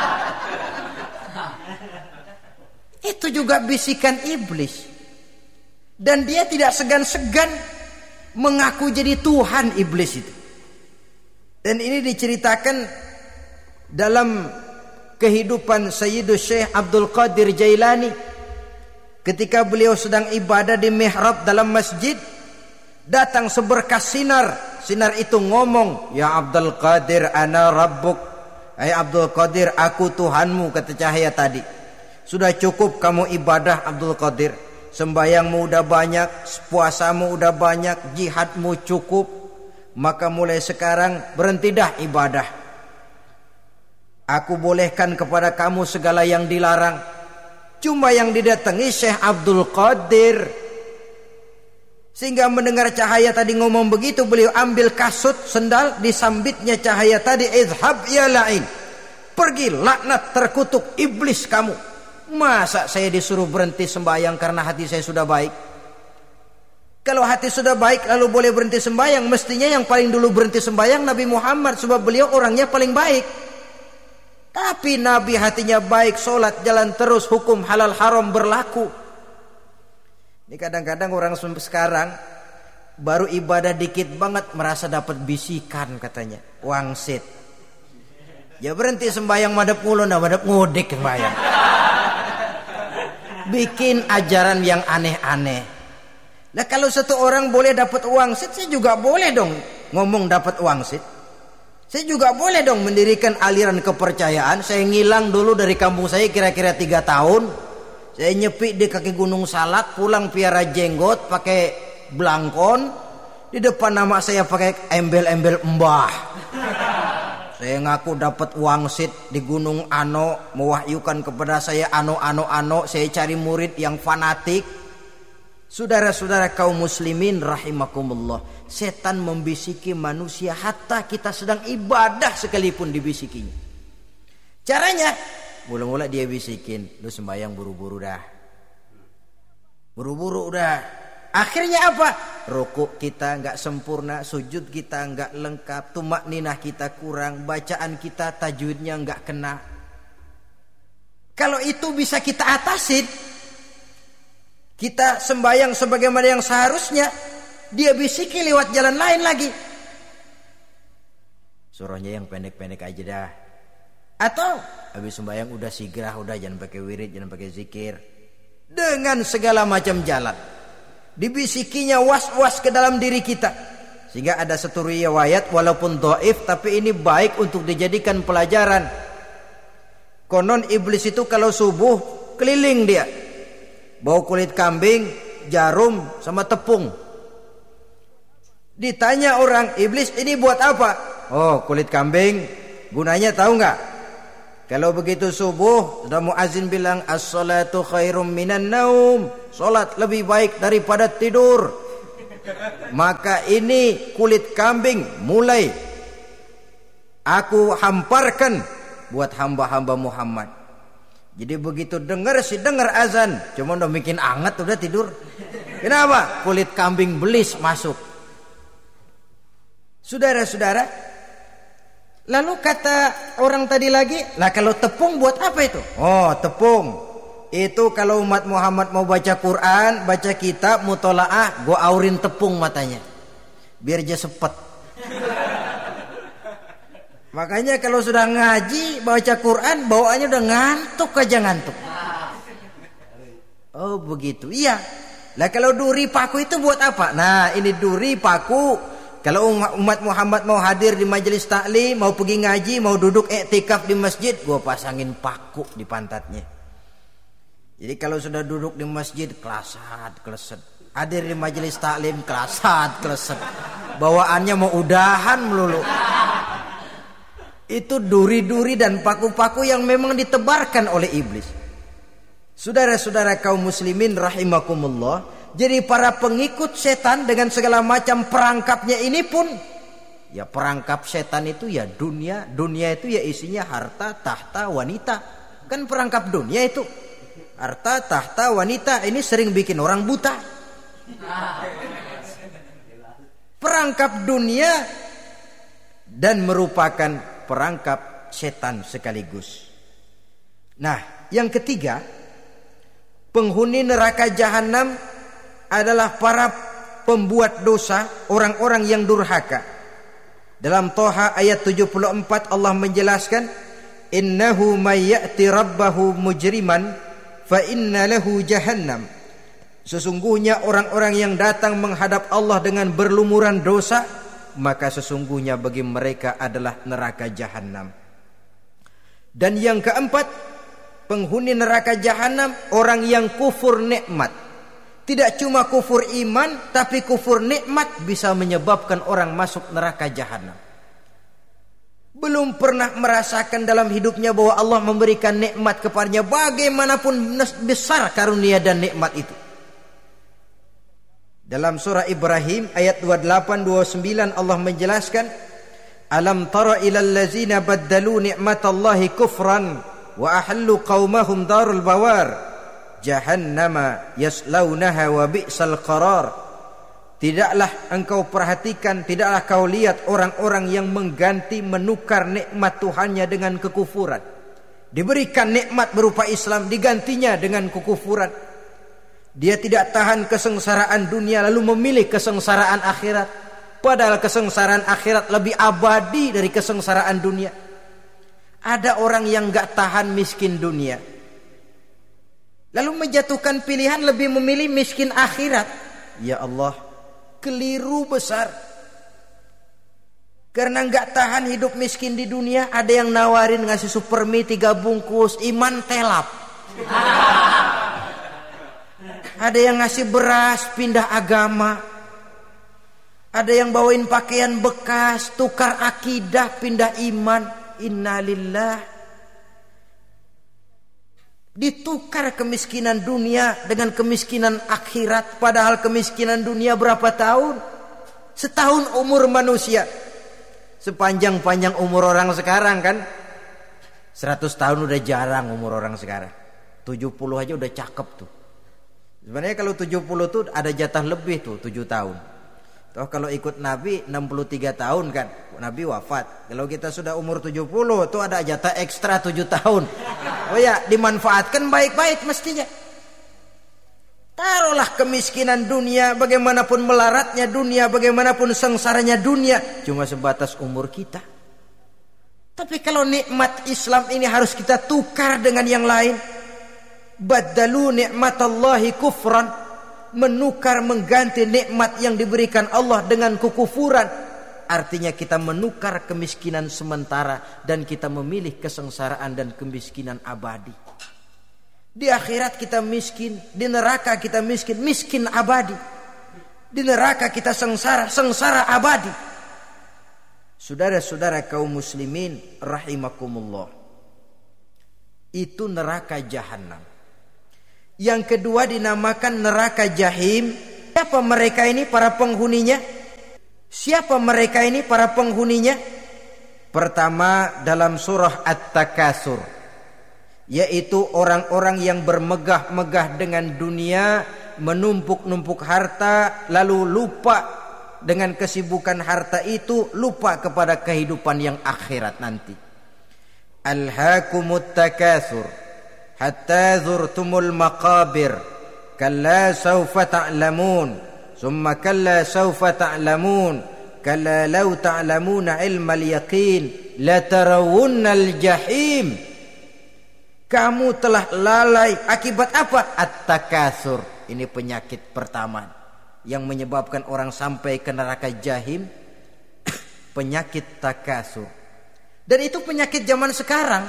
Itu juga bisikan iblis. Dan dia tidak segan-segan mengaku jadi Tuhan iblis itu. Dan ini diceritakan dalam kehidupan Sayyidus Syekh Abdul Qadir Jailani. Ketika beliau sedang ibadah di mihrab dalam masjid, datang seberkas sinar. Sinar itu ngomong, ya Abdul Qadir ana rabbuk. Hai Abdul Qadir, aku Tuhanmu, kata cahaya tadi. Sudah cukup kamu ibadah Abdul Qadir. Sembayangmu udah banyak, puasamu udah banyak, jihadmu cukup. Maka mulai sekarang berhenti dah ibadah. Aku bolehkan kepada kamu segala yang dilarang. Cuma yang didatangi Syekh Abdul Qadir. Sehingga mendengar cahaya tadi ngomong begitu, beliau ambil kasut sendal, disambitnya cahaya tadi, idhab ya la'in, pergi laknat terkutuk iblis kamu. Masa saya disuruh berhenti sembahyang karena hati saya sudah baik? Kalau hati sudah baik lalu boleh berhenti sembahyang, mestinya yang paling dulu berhenti sembahyang Nabi Muhammad, sebab beliau orangnya paling baik. Tapi Nabi hatinya baik, sholat jalan terus, hukum halal haram berlaku. Ini kadang-kadang orang sekarang baru ibadah dikit banget merasa dapat bisikan katanya, wangsit. Ya berhenti sembahyang madep mulu, nah madep ngudik sembahyang. Bikin ajaran yang aneh-aneh. Nah kalau satu orang boleh dapat wangsit, saya juga boleh dong ngomong dapat wangsit. Saya juga boleh dong mendirikan aliran kepercayaan. Saya ngilang dulu dari kampung saya kira-kira tiga tahun. Saya nyepi di kaki Gunung Salak, pulang piara jenggot, pakai belangkon. Di depan nama saya pakai embel-embel mbah. Saya ngaku dapat wangsit di Gunung Ano, mewahyukan kepada saya ano ano ano. Saya cari murid yang fanatik. Saudara-saudara kaum muslimin rahimakumullah, setan membisiki manusia hatta kita sedang ibadah sekalipun dibisikinya. Caranya, mula-mula dia bisikin, lu sembahyang buru-buru dah, buru-buru udah. Akhirnya apa? Rukuk kita nggak sempurna, sujud kita nggak lengkap, tumak ninah kita kurang, bacaan kita tajwidnya nggak kena. Kalau itu bisa kita atasin, kita sembahyang sebagaimana yang seharusnya, dia bisiki lewat jalan lain lagi. Suruhnya yang pendek-pendek aja dah. Atau habis sembahyang udah sigrah, udah jangan pakai wirid, jangan pakai zikir. Dengan segala macam jalan dibisikinya was-was ke dalam diri kita. Sehingga ada satu riwayat walaupun dhaif tapi ini baik untuk dijadikan pelajaran. Konon iblis itu kalau subuh keliling dia, bawa kulit kambing, jarum sama tepung. Ditanya orang, iblis ini buat apa? Oh, kulit kambing. Gunanya tahu nggak? Kalau begitu subuh sudah muazin bilang as-salatu khairum minan naum, salat lebih baik daripada tidur. Maka ini kulit kambing mulai aku hamparkan buat hamba-hamba Muhammad. Jadi begitu dengar si dengar azan, cuma udah bikin anget udah tidur. Kenapa? Kulit kambing belis masuk. Saudara-saudara, lalu kata orang tadi lagi, lah kalau tepung buat apa itu? Oh, tepung itu kalau umat Muhammad mau baca Quran, baca kitab, mutolaah, gua aurin tepung matanya biar dia sepet. Makanya kalau sudah ngaji baca Quran bawaannya udah ngantuk aja ngantuk. Oh begitu, iya. Lah kalau duri paku itu buat apa? Nah ini duri paku. Kalau umat Muhammad mau hadir di majelis taklim, mau pergi ngaji, mau duduk iktikaf di masjid, gua pasangin paku di pantatnya. Jadi kalau sudah duduk di masjid, kelasat, kleset. Hadir di majelis taklim, kelasat, kleset. Bawaannya mau udahan melulu. Itu duri-duri dan paku-paku yang memang ditebarkan oleh iblis. Saudara-saudara kaum muslimin rahimakumullah, jadi para pengikut setan dengan segala macam perangkapnya ini pun, ya perangkap setan itu ya dunia, dunia itu ya isinya harta, tahta, wanita. Kan perangkap dunia itu harta, tahta, wanita. Ini sering bikin orang buta. Perangkap dunia dan merupakan perangkap setan sekaligus. Nah, yang ketiga, penghuni neraka jahanam adalah para pembuat dosa, orang-orang yang durhaka. Dalam Toha ayat tujuh puluh empat Allah menjelaskan, innahu may ya'ti rabbahu mujriman fa inna lahu jahannam. Sesungguhnya orang-orang yang datang menghadap Allah dengan berlumuran dosa, maka sesungguhnya bagi mereka adalah neraka jahanam. Dan yang keempat, penghuni neraka jahanam orang yang kufur nikmat. Tidak cuma kufur iman, tapi kufur nikmat bisa menyebabkan orang masuk neraka jahanam. belum pernah merasakan dalam hidupnya bahwa Allah memberikan nikmat kepadanya, bagaimanapun besar karunia dan nikmat itu. Dalam surah Ibrahim ayat dua puluh delapan dua puluh sembilan Allah menjelaskan, alam tara ilal ladzina baddalu ni'matallahi kufran wa ahallu qaumahum darul bawar jahannama yaslaunaha wa bi'sal qarar. Tidaklah engkau perhatikan, tidaklah kau lihat orang-orang yang mengganti, menukar nikmat Tuhannya dengan kekufuran. Diberikan nikmat berupa Islam, digantinya dengan kekufuran. Dia tidak tahan kesengsaraan dunia lalu memilih kesengsaraan akhirat. Padahal kesengsaraan akhirat lebih abadi dari kesengsaraan dunia. Ada orang yang gak tahan miskin dunia, lalu menjatuhkan pilihan lebih memilih miskin akhirat. Ya Allah, keliru besar. Karena gak tahan hidup miskin di dunia, ada yang nawarin ngasih super mie tiga bungkus, iman telap. Ada yang ngasih beras, pindah agama. Ada yang bawain pakaian bekas, tukar akidah, pindah iman. Innalillah. Ditukar kemiskinan dunia dengan kemiskinan akhirat. Padahal kemiskinan dunia berapa tahun? Setahun umur manusia. Sepanjang-panjang umur orang sekarang kan. Seratus tahun udah jarang umur orang sekarang. Tujuh puluh aja udah cakep tuh. Sebenarnya kalau tujuh puluh tuh ada jatah lebih tuh, tujuh tahun. Toh kalau ikut Nabi enam puluh tiga tahun kan, Nabi wafat. Kalau kita sudah umur tujuh puluh tuh ada jatah ekstra tujuh tahun. Oh ya, dimanfaatkan baik-baik mestinya. Taruhlah kemiskinan dunia, bagaimanapun melaratnya dunia, bagaimanapun sengsaranya dunia, cuma sebatas umur kita. Tapi kalau nikmat Islam ini harus kita tukar dengan yang lain. Baddalu ni'matallahi kufran, menukar, mengganti nikmat yang diberikan Allah dengan kekufuran. Artinya kita menukar kemiskinan sementara dan kita memilih kesengsaraan dan kemiskinan abadi. Di akhirat kita miskin, di neraka kita miskin, miskin abadi. Di neraka kita sengsara, sengsara abadi. Saudara-saudara kaum muslimin rahimakumullah, itu neraka jahanam. Yang kedua dinamakan neraka jahim. Siapa mereka ini para penghuninya? Siapa mereka ini para penghuninya? Pertama dalam surah At-Takatsur, yaitu orang-orang yang bermegah-megah dengan dunia, menumpuk-numpuk harta, lalu lupa dengan kesibukan harta itu, lupa kepada kehidupan yang akhirat nanti. Alhaakumut takatsur hatta zurtumul maqabir kalla sawfa ta'lamun summa kalla sawfa ta'lamun kalla law ta'lamuna ilmal yaqin la tarawunnal jahim. Kamu telah lalai akibat apa? At-takatsur. Ini penyakit pertama yang menyebabkan orang sampai ke neraka jahim. Penyakit takatsur. Dan itu penyakit zaman sekarang.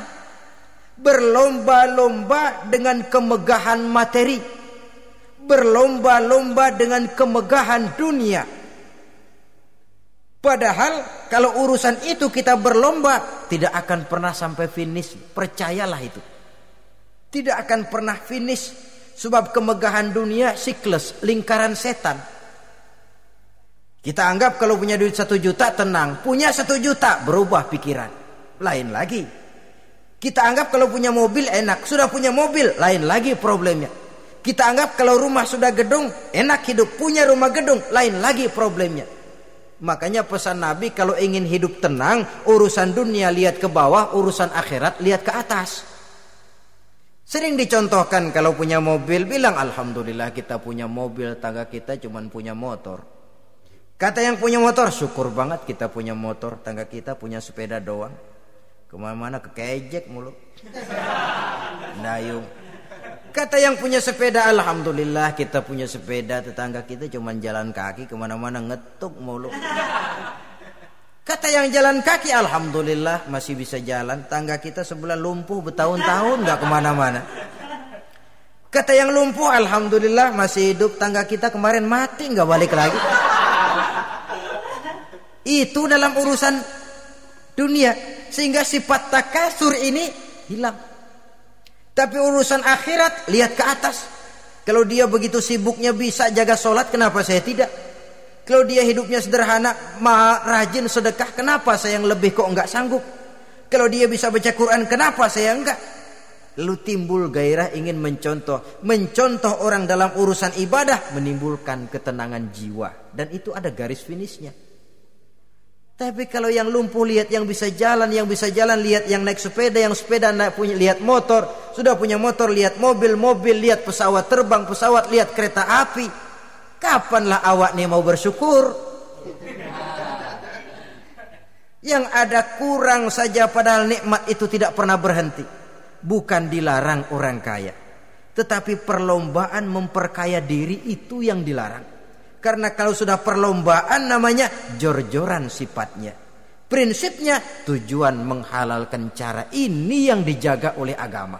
Berlomba-lomba dengan kemegahan materi, berlomba-lomba dengan kemegahan dunia. Padahal kalau urusan itu kita berlomba, tidak akan pernah sampai finish. Percayalah itu, tidak akan pernah finish. Sebab kemegahan dunia siklus, lingkaran setan. Kita anggap kalau punya duit satu juta tenang, punya satu juta berubah pikiran, lain lagi. Kita anggap kalau punya mobil enak, sudah punya mobil lain lagi problemnya. Kita anggap kalau rumah sudah gedung enak hidup, punya rumah gedung lain lagi problemnya. Makanya pesan Nabi kalau ingin hidup tenang, urusan dunia lihat ke bawah, urusan akhirat lihat ke atas. Sering dicontohkan kalau punya mobil bilang alhamdulillah kita punya mobil, tangga kita cuma punya motor. Kata yang punya motor, syukur banget kita punya motor, tangga kita punya sepeda doang. Kemana-mana kekejek mulu, dayung. Kata yang punya sepeda, alhamdulillah kita punya sepeda, tetangga kita cuma jalan kaki kemana-mana ngetuk mulu. Kata yang jalan kaki, alhamdulillah masih bisa jalan, tangga kita sebelah lumpuh bertahun-tahun nggak kemana-mana. Kata yang lumpuh, alhamdulillah masih hidup, tangga kita kemarin mati nggak balik lagi. Itu dalam urusan dunia. sehingga sifat takasur ini hilang. Tapi urusan akhirat, lihat ke atas. Kalau dia begitu sibuknya bisa jaga sholat, kenapa saya tidak? Kalau dia hidupnya sederhana, ma rajin sedekah, kenapa saya yang lebih kok enggak sanggup? Kalau dia bisa baca Quran, kenapa saya enggak? Lalu timbul gairah ingin mencontoh. Mencontoh orang dalam urusan ibadah menimbulkan ketenangan jiwa. Dan itu ada garis finishnya. Tapi kalau yang lumpuh lihat yang bisa jalan, yang bisa jalan lihat yang naik sepeda, yang sepeda naik punya lihat motor, sudah punya motor lihat mobil, mobil lihat pesawat terbang, pesawat lihat kereta api. Kapanlah awak nih mau bersyukur? Yang ada kurang saja padahal nikmat itu tidak pernah berhenti. Bukan dilarang orang kaya, tetapi perlombaan memperkaya diri itu yang dilarang. Karena kalau sudah perlombaan namanya jor-joran sifatnya. Prinsipnya tujuan menghalalkan cara ini yang dijaga oleh agama.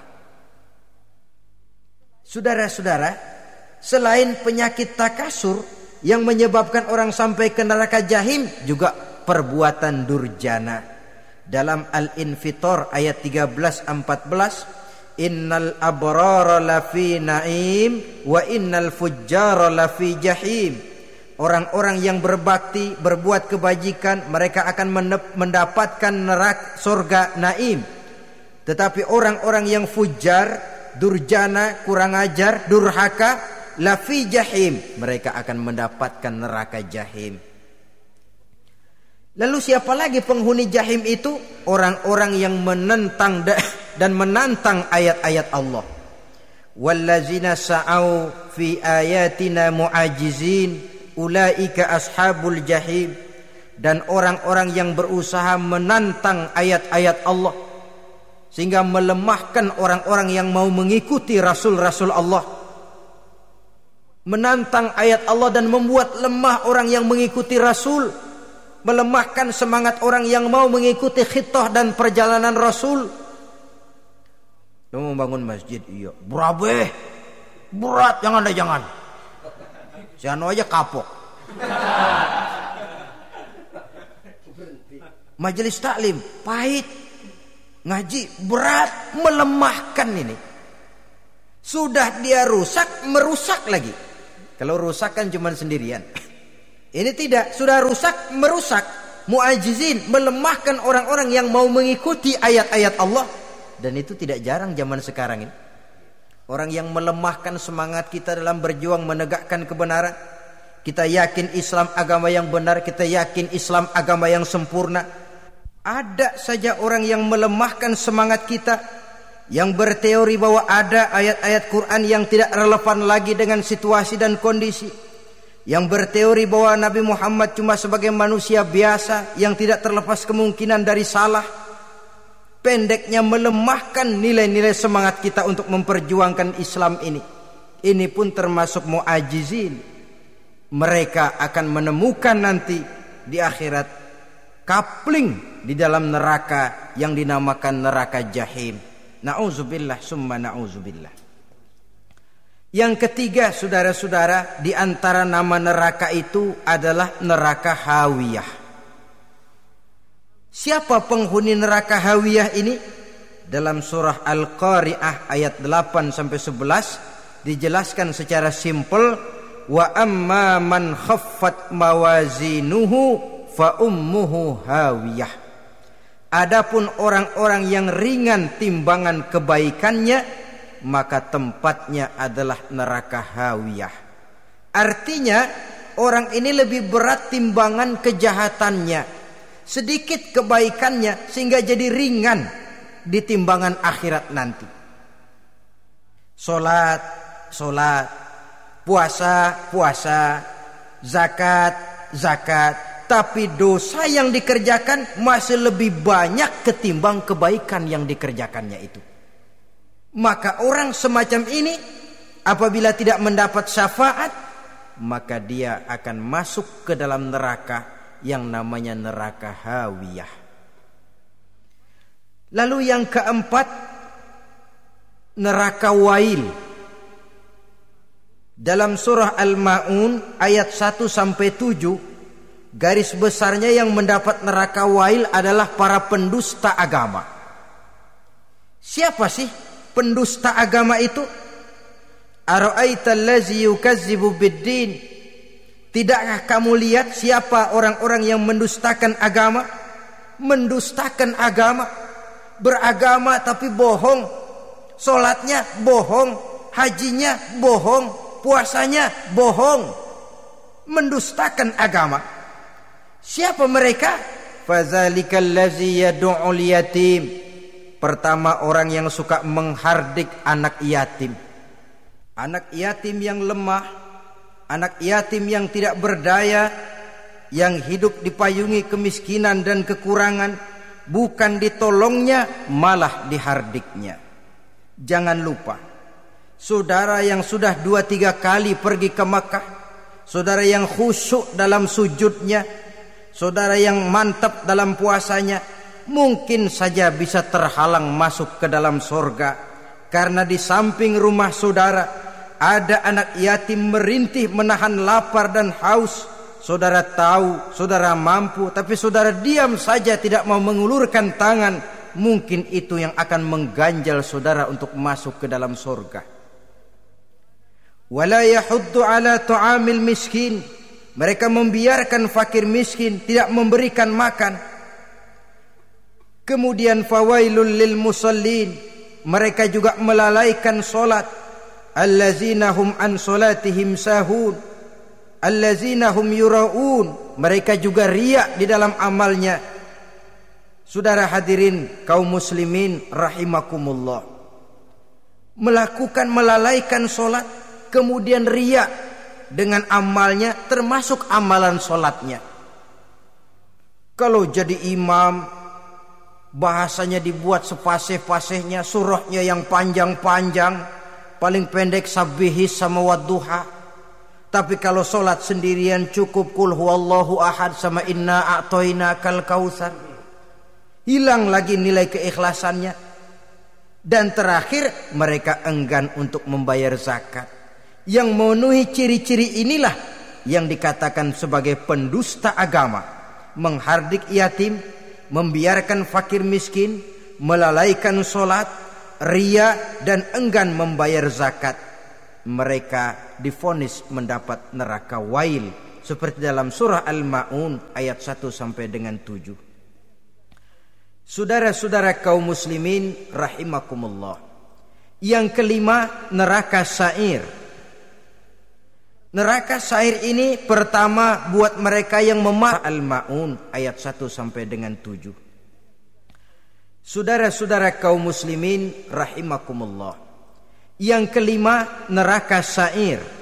Saudara-saudara, selain penyakit takasur yang menyebabkan orang sampai ke neraka jahim, juga perbuatan durjana. Dalam Al-Infitor ayat tiga belas empat belas, innal abrara lafi na'im wa innal fujjara lafi jahim. Orang-orang yang berbakti, berbuat kebajikan, mereka akan mendapatkan neraka surga naim. Tetapi orang-orang yang fujar, durjana, kurang ajar, durhaka, lafi jahim, mereka akan mendapatkan neraka jahim. Lalu siapa lagi penghuni jahim itu? Orang-orang yang menentang dan menantang ayat-ayat Allah. Wallazina sa'au fi ayatina mu'ajizin ulaika ashabul jahim. Dan orang-orang yang berusaha menantang ayat-ayat Allah sehingga melemahkan orang-orang yang mau mengikuti rasul-rasul Allah. Menantang ayat Allah dan membuat lemah orang yang mengikuti rasul, melemahkan semangat orang yang mau mengikuti khitah dan perjalanan Rasul. Lu mau bangun masjid, iya. Berabe, berat, jangan deh jangan. Si anu aja kapok. Majelis taklim pahit, ngaji berat, melemahkan ini. Sudah dia rusak, merusak lagi. Kalau rusak kan cuma sendirian. Ini tidak, sudah rusak, merusak, mu'ajizin, melemahkan orang-orang yang mau mengikuti ayat-ayat Allah. Dan itu tidak jarang zaman sekarang ini. Orang yang melemahkan semangat kita dalam berjuang menegakkan kebenaran. Kita yakin Islam agama yang benar, kita yakin Islam agama yang sempurna. Ada saja orang yang melemahkan semangat kita, yang berteori bahwa ada ayat-ayat Quran yang tidak relevan lagi dengan situasi dan kondisi, yang berteori bahwa Nabi Muhammad cuma sebagai manusia biasa yang tidak terlepas kemungkinan dari salah. Pendeknya melemahkan nilai-nilai semangat kita untuk memperjuangkan Islam ini. Ini pun termasuk mu'ajizin. Mereka akan menemukan nanti di akhirat kapling di dalam neraka yang dinamakan neraka jahim. Na'udzubillah summa na'udzubillah. Yang ketiga, saudara-saudara, di antara nama neraka itu adalah neraka hawiyah. Siapa penghuni neraka hawiyah ini? Dalam surah Al-Qari'ah ayat delapan sampai sebelas dijelaskan secara simpel, wa amma man khaffat mawazinuhu fa ummuhu hawiyah. Adapun orang-orang yang ringan timbangan kebaikannya, maka tempatnya adalah neraka hawiyah. Artinya orang ini lebih berat timbangan kejahatannya, sedikit kebaikannya, sehingga jadi ringan di timbangan akhirat nanti. Solat, solat, puasa, puasa, zakat, zakat, tapi dosa yang dikerjakan masih lebih banyak ketimbang kebaikan yang dikerjakannya itu. Maka orang semacam ini apabila tidak mendapat syafaat, maka dia akan masuk ke dalam neraka yang namanya neraka hawiyah. Lalu yang keempat, neraka wail. Dalam surah Al-Ma'un ayat satu sampai tujuh, garis besarnya yang mendapat neraka wail adalah para pendusta agama. Siapa sih pendusta agama itu? Ara'aita allazi yukazzibu biddin. Tidakkah kamu lihat siapa orang-orang yang mendustakan agama? Mendustakan agama, beragama tapi bohong, solatnya bohong, hajinya bohong, puasanya bohong, mendustakan agama. Siapa mereka? Fazalikal ladzi yad'ul yatim. Pertama, orang yang suka menghardik anak yatim. Anak yatim yang lemah, anak yatim yang tidak berdaya, yang hidup dipayungi kemiskinan dan kekurangan, bukan ditolongnya, malah dihardiknya. Jangan lupa, saudara yang sudah dua tiga kali pergi ke Makkah, saudara yang khusyuk dalam sujudnya, saudara yang mantap dalam puasanya, mungkin saja bisa terhalang masuk ke dalam sorga, karena di samping rumah saudara ada anak yatim merintih menahan lapar dan haus. Saudara tahu, saudara mampu, tapi saudara diam saja, tidak mau mengulurkan tangan. Mungkin itu yang akan mengganjal saudara untuk masuk ke dalam surga. Wala yahuddu ala ta'amil miskin. Mereka membiarkan fakir miskin, tidak memberikan makan. Kemudian fawailul lil musallin. Mereka juga melalaikan solat. Allazina hum an solatihim sahun. Allazina hum yura'un. Mereka juga riak di dalam amalnya. Saudara hadirin kaum muslimin rahimakumullah, melakukan melalaikan solat, kemudian riak dengan amalnya, termasuk amalan solatnya. Kalau jadi imam, bahasanya dibuat sepasih-pasihnya, surahnya yang panjang-panjang, paling pendek sabihis sama wadduha. Tapi kalau solat sendirian cukup kul huwallahu ahad sama inna a'toinakal kautsar. Hilang lagi nilai keikhlasannya. Dan terakhir, mereka enggan untuk membayar zakat. Yang memenuhi ciri-ciri inilah yang dikatakan sebagai pendusta agama. Menghardik yatim, membiarkan fakir miskin, melalaikan solat, ria, dan enggan membayar zakat. Mereka divonis mendapat neraka wail, seperti dalam surah Al-Ma'un ayat satu sampai dengan tujuh. Saudara-saudara kaum muslimin rahimakumullah. Yang kelima, neraka sa'ir. Neraka sa'ir ini pertama buat mereka yang memar Al-Ma'un ayat satu sampai dengan tujuh. Saudara-saudara kaum muslimin rahimakumullah. Yang kelima, neraka sa'ir.